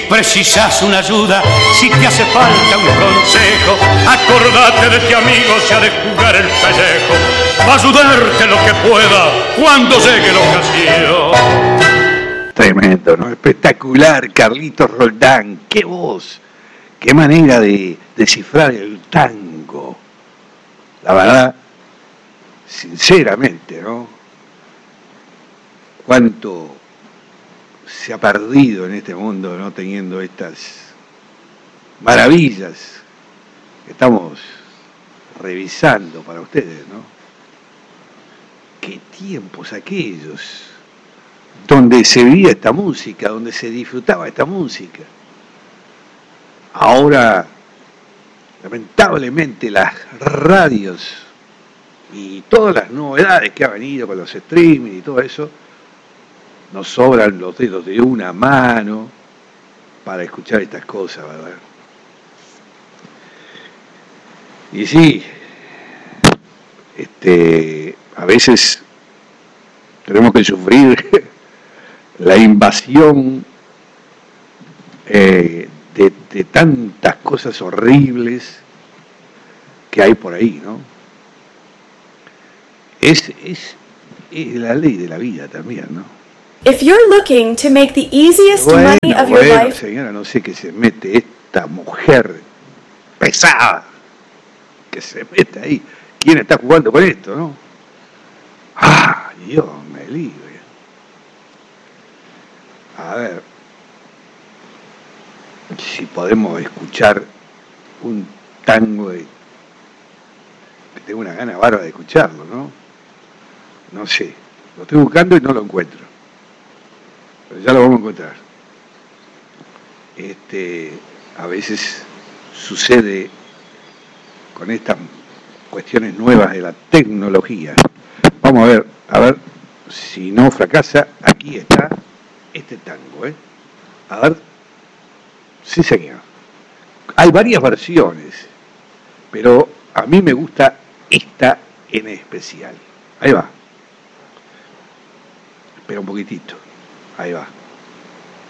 precisas una ayuda, si te hace falta un consejo, acordate de este amigo, se ha de jugar el pellejo, va a ayudarte lo que pueda cuando llegue la ocasión. Tremendo, ¿no? Espectacular, Carlitos Roldán. ¡Qué voz! ¡Qué manera de descifrar el tango! La verdad, sinceramente, ¿no? Cuánto se ha perdido en este mundo, no teniendo estas maravillas que estamos revisando para ustedes, ¿no? Qué tiempos aquellos donde se veía esta música, donde se disfrutaba esta música. Ahora, lamentablemente, las radios y todas las novedades que ha venido con los streaming y todo eso, nos sobran los dedos de una mano para escuchar estas cosas, ¿verdad? Y sí, a veces tenemos que sufrir la invasión de tantas cosas horribles que hay por ahí, ¿no? Es la ley de la vida también, ¿no? If you're looking to make the easiest money of your life, señora, no sé qué se mete esta mujer pesada que se mete ahí. ¿Quién está jugando con esto, no? ¡Ah, Dios me libre! A ver si podemos escuchar un tango que tengo una gana bárbara de escucharlo, ¿no? No sé, lo estoy buscando y no lo encuentro. Pero ya lo vamos a encontrar. A veces sucede con estas cuestiones nuevas de la tecnología. Vamos a ver si no fracasa. Aquí está este tango, ¿eh? A ver. Sí, señor. Hay varias versiones, pero a mí me gusta esta en especial. Ahí va. Espera un poquitito. Ahí va.